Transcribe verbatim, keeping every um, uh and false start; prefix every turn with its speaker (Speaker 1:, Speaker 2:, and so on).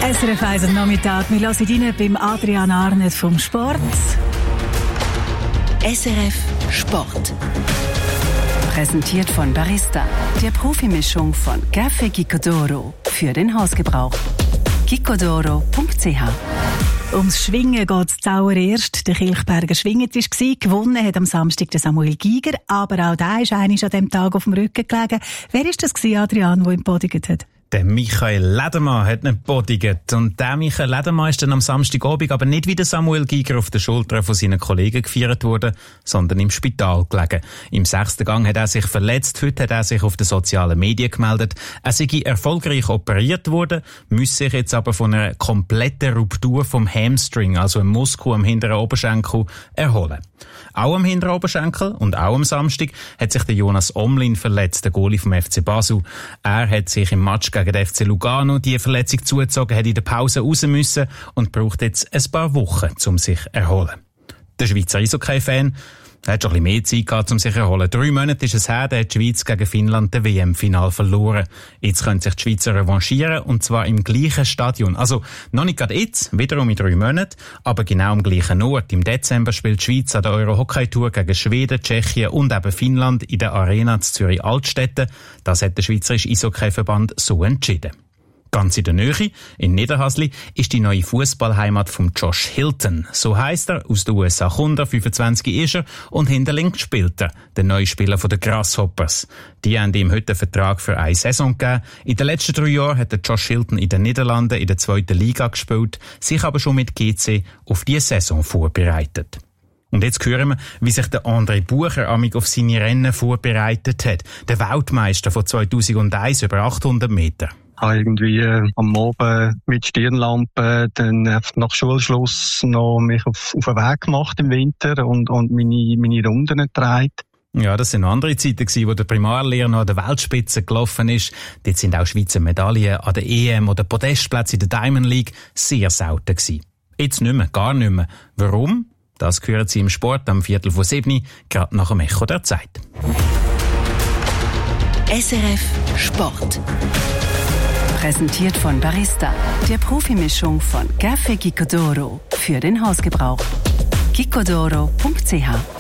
Speaker 1: S R F eins am Nachmittag. Wir hören rein beim Adrian Arnett vom Sport.
Speaker 2: S R F Sport.
Speaker 3: Präsentiert von Barista, der Profimischung von Café Gicodoro für den Hausgebrauch. gicodoro punkt c h.
Speaker 1: Ums Schwingen geht es zuallererst. Der Kilchberger Schwingetisch war. Gewonnen hat am Samstag der Samuel Giger. Aber auch der ist einmal an diesem Tag auf dem Rücken gelegen. Wer war das, Adrian, der ihn bodigt hat?
Speaker 4: Der Michael Ledermann hat nicht bodigt. Und der Michael Ledermann ist dann am Samstagabend aber nicht wie der Samuel Giger auf der Schulter von seinen Kollegen gefeiert worden, sondern im Spital gelegen. Im sechsten Gang hat er sich verletzt. Heute hat er sich auf den sozialen Medien gemeldet. Er sei erfolgreich operiert worden, müsse sich jetzt aber von einer kompletten Ruptur vom Hamstring, also einem Muskel am hinteren Oberschenkel, erholen. Auch am hinteren Oberschenkel und auch am Samstag hat sich der Jonas Omlin verletzt, der Goalie vom F C Basel. Er hat sich im Match gegen den F C Lugano die Verletzung zugezogen, hat in der Pause raus müssen und braucht jetzt ein paar Wochen, um sich zu erholen. Der Schweizer Eishockey-Fan hat schon ein bisschen mehr Zeit gehabt, um sich zu erholen. Drei Monate ist es her, da hat die Schweiz gegen Finnland den W M-Final verloren. Jetzt können sich die Schweizer revanchieren, und zwar im gleichen Stadion. Also, noch nicht gerade jetzt, wiederum in drei Monaten, aber genau am gleichen Ort. Im Dezember spielt die Schweiz an der Euro-Hockey-Tour gegen Schweden, Tschechien und eben Finnland in der Arena zu Zürich-Altstetten. Das hat der Schweizerische Eishockey-Verband so entschieden. Ganz in der Nähe, in Niederhasli, ist die neue Fußballheimat von Josh Hilton. So heisst er, aus den U S A kommt er, fünfundzwanzig ist er und hinter links spielt er, der neue Spieler von den Grasshoppers. Die haben ihm heute einen Vertrag für eine Saison gegeben. In den letzten drei Jahren hat der Josh Hilton in den Niederlanden in der zweiten Liga gespielt, sich aber schon mit G C auf diese Saison vorbereitet. Und jetzt hören wir, wie sich der André Bucher amig auf seine Rennen vorbereitet hat. Der Weltmeister von zweitausendeins über achthundert Meter.
Speaker 5: Ich habe irgendwie äh, am Abend mit Stirnlampe dann äh, nach Schulschluss noch mich auf, auf den Weg gemacht im Winter und, und meine, meine Runden getragen.
Speaker 4: Ja, das sind andere Zeiten gewesen, wo der Primarlehrer noch an der Weltspitze gelaufen ist. Dort sind auch Schweizer Medaillen an der E M oder Podestplätze in der Diamond League sehr selten gewesen. Jetzt nicht mehr, gar nicht mehr. Warum? Das hören Sie im Sport am Viertel vor sieben, gerade nach dem Echo der Zeit.
Speaker 2: S R F Sport.
Speaker 3: Präsentiert von Barista, der Profimischung von Café Gicodoro für den Hausgebrauch. gicodoro punkt c h